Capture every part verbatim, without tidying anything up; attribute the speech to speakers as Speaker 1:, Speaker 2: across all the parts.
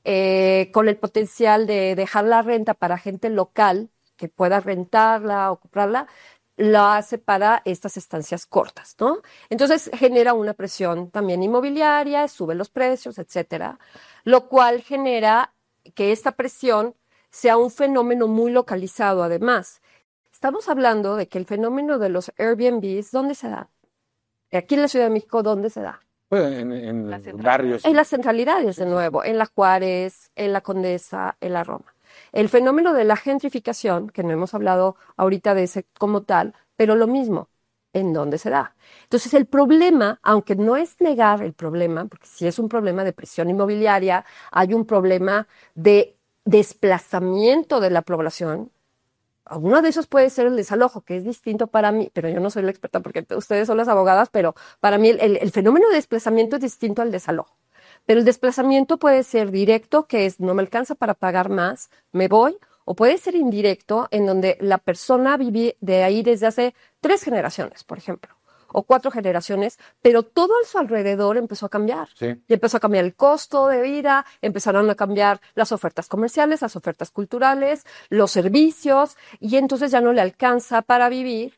Speaker 1: eh, con el potencial de dejar la renta para gente local que pueda rentarla o comprarla, lo hace para estas estancias cortas, ¿no? Entonces genera una presión también inmobiliaria, sube los precios, etcétera, lo cual genera que esta presión sea un fenómeno muy localizado además. Estamos hablando de que el fenómeno de los Airbnbs, ¿dónde se da? Aquí en la Ciudad de México, ¿dónde se da?
Speaker 2: Pues en, en barrios.
Speaker 1: En las centralidades, de nuevo, en la Juárez, en la Condesa, en la Roma. El fenómeno de la gentrificación, que no hemos hablado ahorita de ese como tal, pero lo mismo, ¿en dónde se da? Entonces, el problema, aunque no es negar el problema, porque sí es un problema de presión inmobiliaria, hay un problema de desplazamiento de la población. Uno de esos puede ser el desalojo, que es distinto para mí, pero yo no soy la experta porque ustedes son las abogadas, pero para mí el, el, el fenómeno de desplazamiento es distinto al desalojo. Pero el desplazamiento puede ser directo, que es no me alcanza para pagar más, me voy, o puede ser indirecto, en donde la persona vive de ahí desde hace tres generaciones, por ejemplo, o cuatro generaciones, pero todo a su alrededor empezó a cambiar.
Speaker 2: Sí.
Speaker 1: Y empezó a cambiar el costo de vida, empezaron a cambiar las ofertas comerciales, las ofertas culturales, los servicios, y entonces ya no le alcanza para vivir,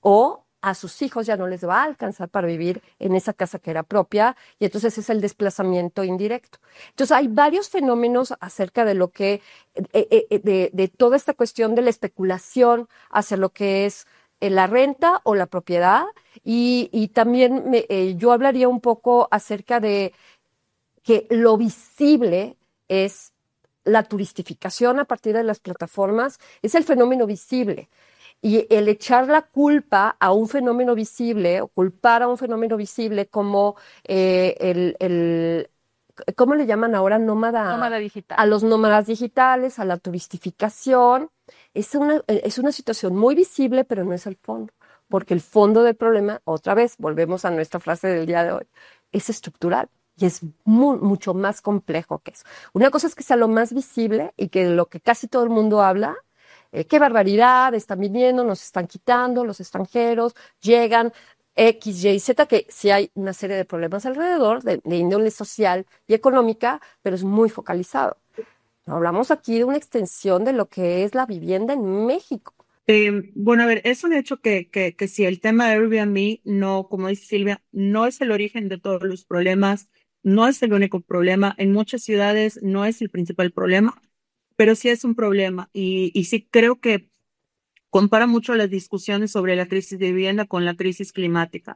Speaker 1: o a sus hijos ya no les va a alcanzar para vivir en esa casa que era propia, y entonces es el desplazamiento indirecto. Entonces hay varios fenómenos acerca de lo que, eh, eh, de, de toda esta cuestión de la especulación hacia lo que es eh, la renta o la propiedad, y, y también me, eh, yo hablaría un poco acerca de que lo visible es la turistificación a partir de las plataformas, es el fenómeno visible. Y el echar la culpa a un fenómeno visible o culpar a un fenómeno visible como eh, el, el, ¿cómo le llaman ahora? Nómada.
Speaker 3: Nómada digital.
Speaker 1: A los nómadas digitales, a la turistificación. Es una, es una situación muy visible, pero no es el fondo. Porque el fondo del problema, otra vez, volvemos a nuestra frase del día de hoy, es estructural. Y es muy, mucho más complejo que eso. Una cosa es que sea lo más visible y que lo que casi todo el mundo habla, eh, qué barbaridad, están viniendo, nos están quitando, los extranjeros llegan, X, Y, Z, que sí hay una serie de problemas alrededor, de, de índole social y económica, pero es muy focalizado. Hablamos aquí de una extensión de lo que es la vivienda en México.
Speaker 4: Eh, bueno, a ver, es un hecho que, que, que si el tema de Airbnb no, como dice Silvia, no es el origen de todos los problemas, no es el único problema, en muchas ciudades no es el principal problema, pero sí es un problema y, y sí creo que compara mucho las discusiones sobre la crisis de vivienda con la crisis climática.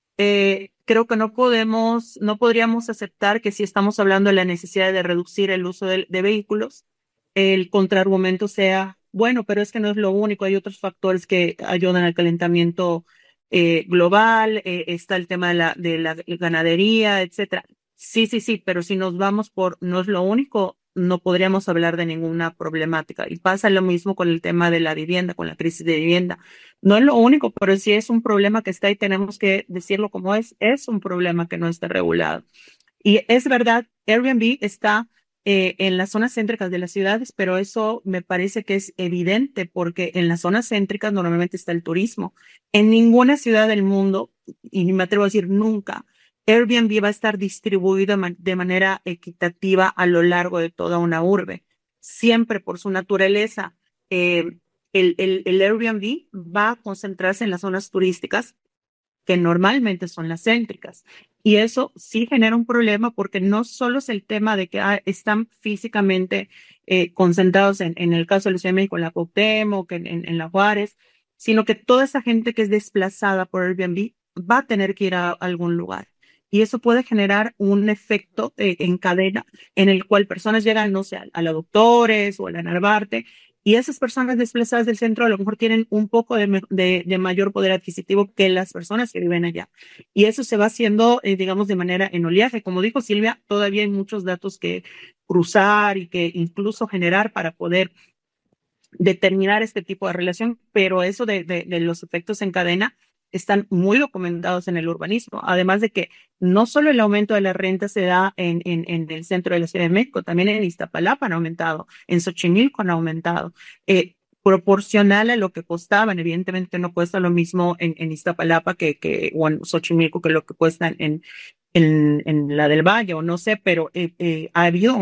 Speaker 4: Eh, creo que no podemos, no podríamos aceptar que si estamos hablando de la necesidad de reducir el uso de, de vehículos, el contraargumento sea, bueno, pero es que no es lo único, hay otros factores que ayudan al calentamiento eh, global, eh, está el tema de la, de la ganadería, etcétera. Sí, sí, sí, pero si nos vamos por no es lo único, no podríamos hablar de ninguna problemática. Y pasa lo mismo con el tema de la vivienda, con la crisis de vivienda. No es lo único, pero sí es un problema que está y tenemos que decirlo como es, es un problema que no está regulado. Y es verdad, Airbnb está eh, en las zonas céntricas de las ciudades, pero eso me parece que es evidente porque en las zonas céntricas normalmente está el turismo. En ninguna ciudad del mundo, y me atrevo a decir nunca, Airbnb va a estar distribuido de manera equitativa a lo largo de toda una urbe. Siempre por su naturaleza, eh, el, el, el Airbnb va a concentrarse en las zonas turísticas que normalmente son las céntricas. Y eso sí genera un problema porque no solo es el tema de que ah, están físicamente eh, concentrados en, en el caso de la Ciudad de México, en la Cuauhtémoc, en, en, en la Juárez, sino que toda esa gente que es desplazada por Airbnb va a tener que ir a algún lugar. Y eso puede generar un efecto eh, en cadena en el cual personas llegan, no sé, a, a la Doctores o a la Narvarte, y esas personas desplazadas del centro a lo mejor tienen un poco de, de, de mayor poder adquisitivo que las personas que viven allá. Y eso se va haciendo, eh, digamos, de manera en oleaje. Como dijo Silvia, todavía hay muchos datos que cruzar y que incluso generar para poder determinar este tipo de relación, pero eso de, de, de los efectos en cadena están muy documentados en el urbanismo, además de que no solo el aumento de la renta se da en, en, en el centro de la Ciudad de México, también en Iztapalapa han aumentado, en Xochimilco han aumentado, eh, proporcional a lo que costaban, evidentemente no cuesta lo mismo en, en Iztapalapa que, que, o en Xochimilco que lo que cuesta en, en, en la del Valle, o no sé, pero eh, eh, ha habido